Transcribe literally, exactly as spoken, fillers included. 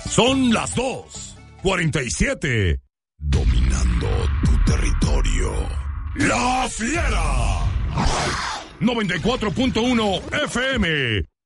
Son las dos cuarenta y siete. Dominando tu territorio. La Fiera. noventa y cuatro punto uno F M.